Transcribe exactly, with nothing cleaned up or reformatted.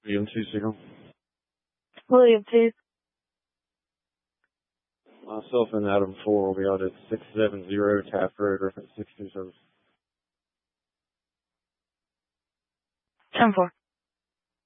William two signal. William two. Myself and Adam four will be out at six seven zero Taft Road, reference six two service. ten four.